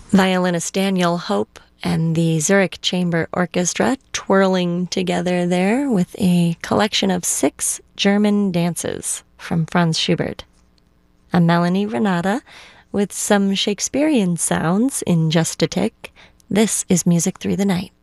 Violinist Daniel Hope and the Zurich Chamber Orchestra twirling together there with a collection of 6 German dances from Franz Schubert. I'm Melanie Renata with some Shakespearean sounds in just a tick. This is Music Through the Night.